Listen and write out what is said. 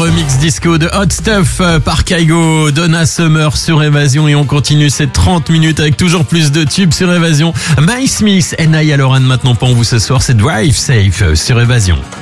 remix disco de Hot Stuff par Kygo, Donna Summer sur Évasion, et on continue ces 30 minutes avec toujours plus de tubes sur Évasion. Mike Smith et Niall Horan maintenant pour vous ce soir, c'est Drive Safe sur Évasion.